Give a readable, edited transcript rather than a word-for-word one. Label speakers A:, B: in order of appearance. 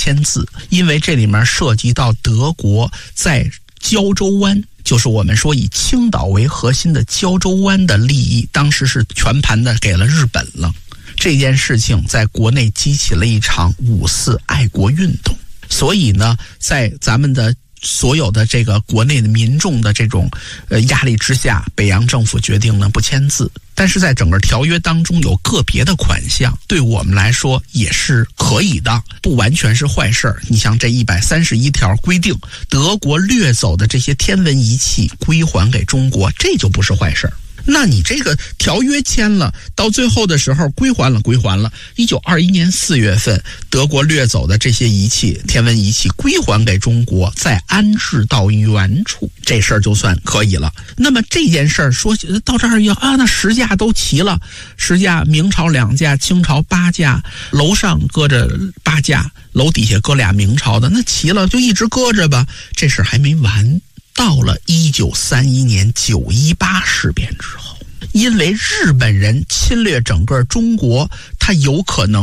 A: 签字，因为这里面涉及到德国在胶州湾，就是我们说以青岛为核心的胶州湾的利益，当时是全盘的给了日本了。这件事情在国内激起了一场5·4爱国运动，所以呢，在咱们的所有的这个国内的民众的这种压力之下，北洋政府决定呢不签字。但是在整个条约当中有个别的款项，对我们来说也是可以的，不完全是坏事。你像这131条规定，德国掠走的这些天文仪器归还给中国，这就不是坏事。那你这个条约签了，到最后的时候归还了。1921年4月份，德国掠走的这些仪器，天文仪器归还给中国，再安置到原处，这事儿就算可以了。那么这件事儿说到这儿那10架都齐了，10架，明朝2架，清朝8架，楼上搁着8架，楼底下搁俩明朝的，那齐了就一直搁着吧。这事儿还没完。到了1931年9·18事变之后，因为日本人侵略整个中国，他有可能